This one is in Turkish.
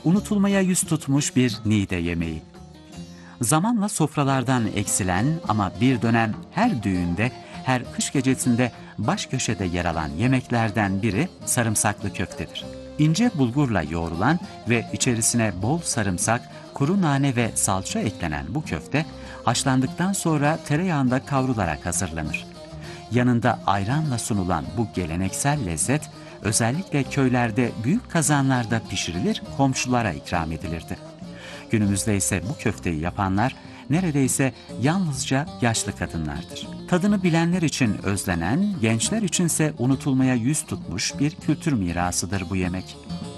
Unutulmaya yüz tutmuş bir Niğde yemeği. Zamanla sofralardan eksilen ama bir dönem her düğünde, her kış gecesinde baş köşede yer alan yemeklerden biri sarımsaklı köftedir. İnce bulgurla yoğrulan ve içerisine bol sarımsak, kuru nane ve salça eklenen bu köfte, haşlandıktan sonra tereyağında kavrularak hazırlanır. Yanında ayranla sunulan bu geleneksel lezzet, özellikle köylerde büyük kazanlarda pişirilir, komşulara ikram edilirdi. Günümüzde ise bu köfteyi yapanlar neredeyse yalnızca yaşlı kadınlardır. Tadını bilenler için özlenen, gençler içinse unutulmaya yüz tutmuş bir kültür mirasıdır bu yemek.